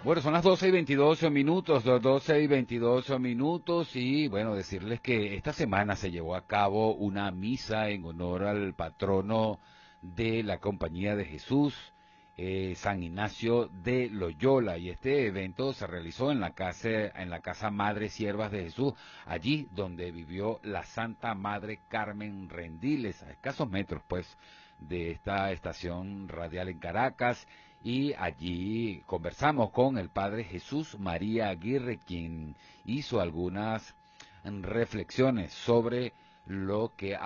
Bueno, son las 12:22 minutos, 12:22 minutos, y bueno, decirles que esta semana se llevó a cabo una misa en honor al patrono de la Compañía de Jesús, San Ignacio de Loyola, y este evento se realizó en la casa Madre Siervas de Jesús, allí donde vivió la Santa Madre Carmen Rendiles, a escasos metros pues de esta estación radial en Caracas. Y allí conversamos con el padre Jesús María Aguirre, quien hizo algunas reflexiones sobre lo que